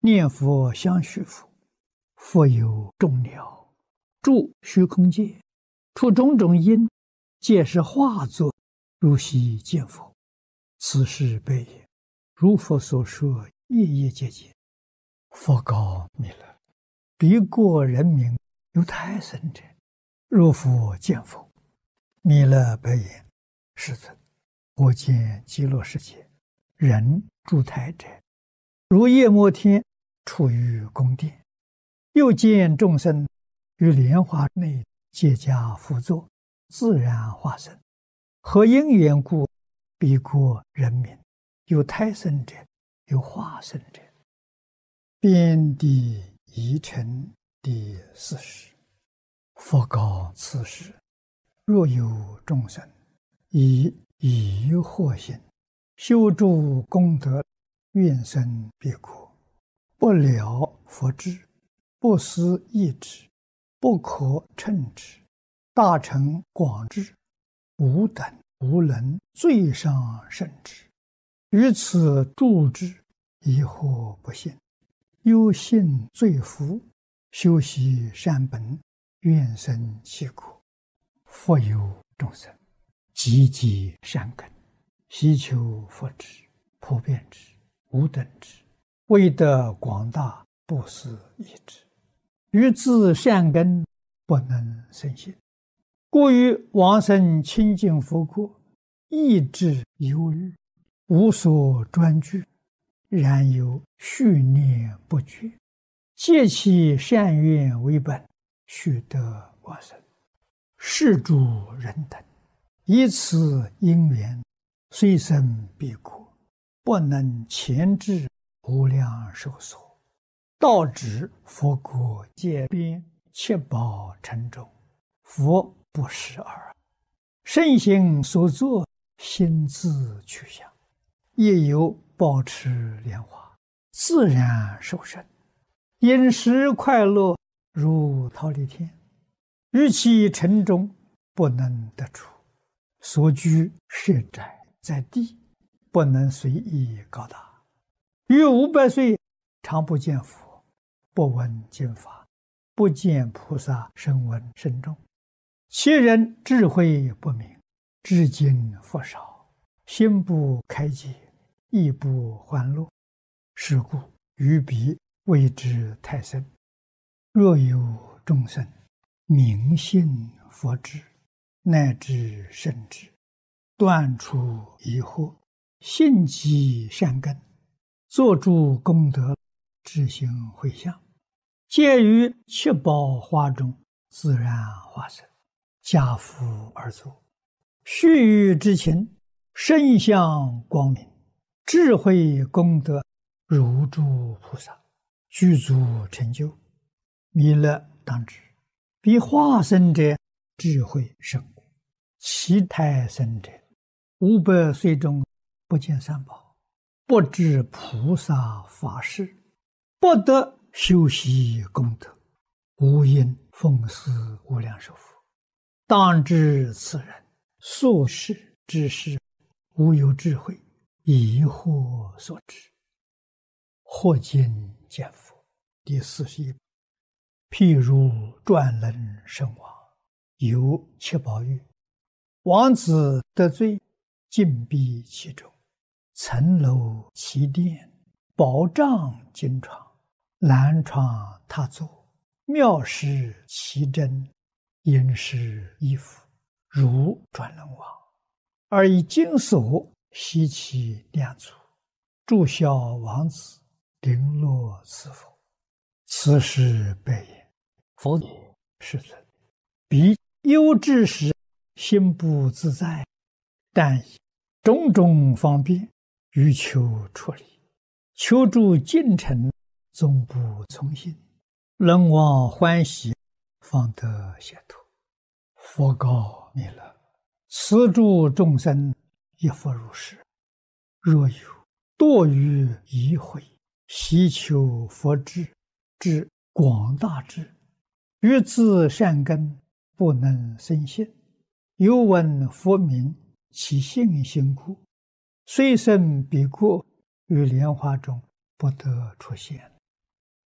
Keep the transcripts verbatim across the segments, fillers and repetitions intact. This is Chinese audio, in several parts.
念佛相续佛，佛有众鸟，住虚空界，出种种因，皆是化作，如昔见佛。此事悲也。如佛所说，夜夜节节。佛告弥勒：彼国人民有胎生者，若复见佛。弥勒白言：世尊，我见极乐世界人住胎者，如夜摩天处于宫殿，又见众生于莲花内结跏趺坐，自然化身。何因缘故？彼国人民有胎生者，有化身者。遍地疑尘第四十。佛告此时：若有众生以疑惑心修诸功德，愿生彼国，不了佛智，不思议之，不可称之，大乘广智，无等无能，最上甚至。于此住之，疑惑不信，忧信罪福，修习善本，愿生其国。复有众生积积善根，希求佛智，普遍之，无等之，为得广大，不思议之。于自善根不能生信，故于往生清净佛国，意志忧虑，无所专具，然有续念不绝，借其善愿为本，须得往生。是诸人等以此因缘，虽生彼国，不能前至无量寿所，到指佛国界边，七宝城中，佛不识耳。身行所作，心自去向，亦有保持莲花，自然受生，饮食快乐，如忉利天。于其城中不能得出，所居设宅在地，不能随意高大。于五百岁常不见佛，不闻经法，不见菩萨声闻甚众。其人智慧不明，知经佛少，心不开解，意不欢乐。是故于彼谓之胎生。若有众生明信佛智，乃至圣智，断除疑惑，信积善根，作诸功德，知行回向，皆于七宝花中自然化身，家父而坐，须臾之情，身相光明，智慧功德如诸菩萨，具足成就。弥勒当知，彼化身者智慧甚广，其胎生者五百岁中不见三宝，不知菩萨法事，不得修习功德，无因奉事无量寿佛。当知此人所事之事，无有智慧，疑惑所致。或今见佛第四十一。譬如转轮圣王，有七宝玉，王子得罪，禁闭其中，层楼其殿，宝帐金床，兰床榻座，妙施其珍，殷实衣服，如转轮王，而以金锁悉其两足，祝孝王子，绫罗赐佛。此时白言：佛也，世尊，彼忧之时，心不自在，但以种种方便，欲求出离，求助进程，终不从心，人望欢喜，方得解脱。佛告弥勒：此诸众生亦复如是。若有堕于疑悔，希求佛智，至广大智，于自善根不能生信，犹闻佛名，其信心故，虽生彼国，于莲花中不得出现。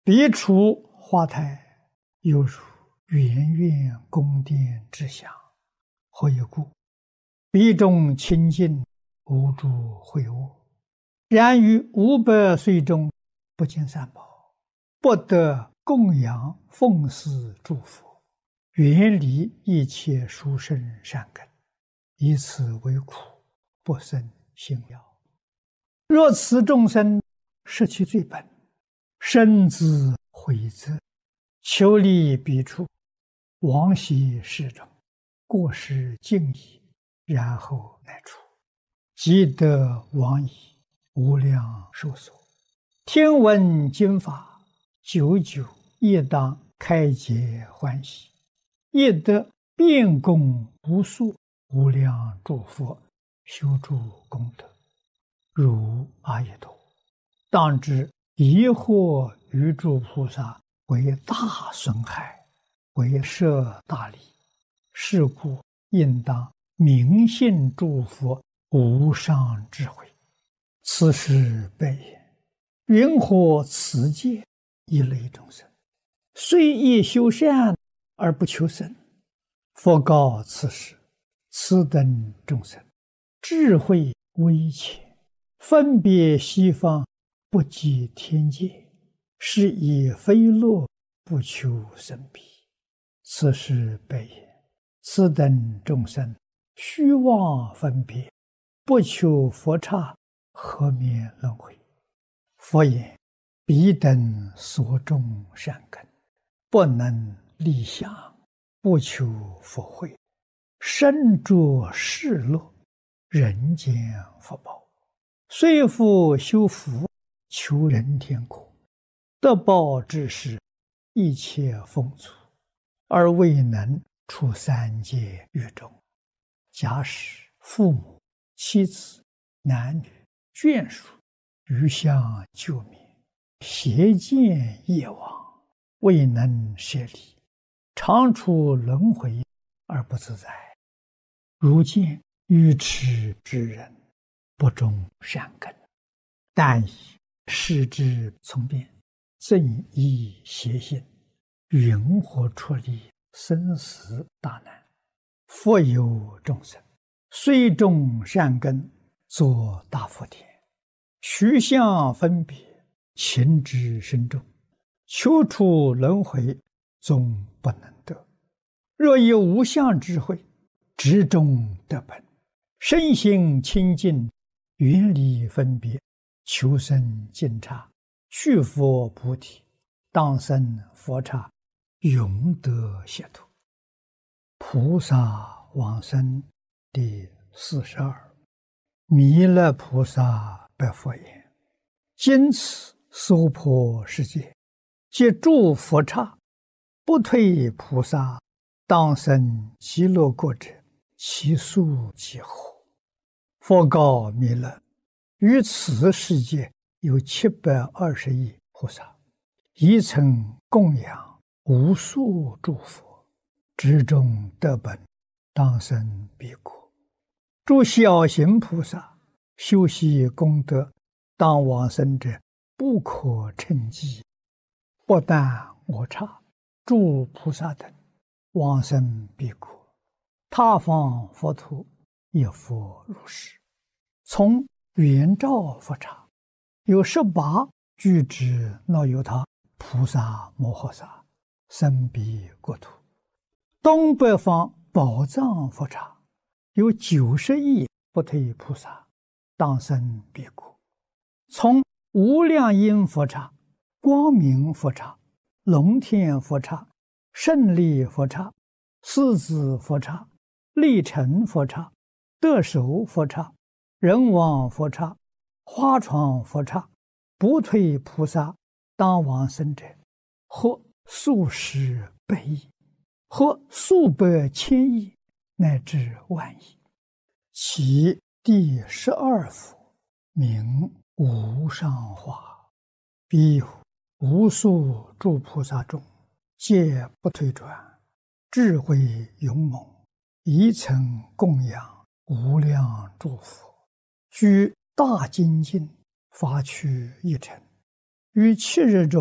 彼处花台，犹如圆圆宫殿之祥。何以故？彼中清净，无诸秽物。然于五百岁中，不见三宝，不得供养奉祀诸佛，远离一切殊胜善根，以此为苦，不生信要。若此众生失其最本，深自悔责，求离彼处，往昔世中，过失尽已，然后来处，即得往矣，无量寿所。听闻经法，久久亦当开解欢喜，亦得遍供无数无量诸佛，修诸功德，如阿逸多。当知疑惑于诸菩萨为大损害，为摄大利，是故应当明信诸佛无上智慧。此时悲言：云何此界一类众生，虽亦修善而不求生？佛告此时：此等众生智慧微浅，分别西方，不及天界，是以非乐不求生彼。此时悲言：此等众生虚妄分别，不求佛刹，何免轮回？佛言：彼等所种善根，不能立想，不求佛慧，身着世乐，人间福报，虽复修福，求人天国，得报之时，一切丰足，而未能出三界狱中。假使父母、妻子、男女、眷属余相救灭，邪见业往，未能舍离，常处轮回而不自在。如见愚痴之人，不种善根，但以视之从变，正依邪心，云何出离生死大难？复有众生，虽种善根，作大福田，取相分别，情之深重，求出轮回，终不能得。若以无相智慧，直中得本，身心清净，远离分别，求生净刹，去佛菩提，当生佛刹，永得解脱。菩萨往生第四十二。弥勒菩萨白佛言：今此娑婆世界，皆诸佛刹，不退菩萨，当生极乐国者，其数几何？佛告弥勒：于此世界有七百二十亿菩萨，一曾供养无数诸佛，之中得本，当生彼国。诸小行菩萨修习功德，当往生者不可称计。不但我刹，诸菩萨等往生彼国，他方佛土亦复如是。从圆照佛刹，有十八具之那由他菩萨摩诃萨生彼国土。东北方宝藏佛刹，有九十亿不退菩萨，当生彼国。从无量音佛刹、光明佛刹、龙天佛刹、胜利佛刹、狮子佛刹、力成佛刹、得手佛刹、人王佛刹、花床佛刹，不退菩萨当往生者，或数十百亿，或数百千亿，乃至万亿。其第十二佛名无上化，彼无数诸菩萨中，皆不退转，智慧勇猛，一曾供养无量诸佛，居大精进，发趣一尘，于七日中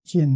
今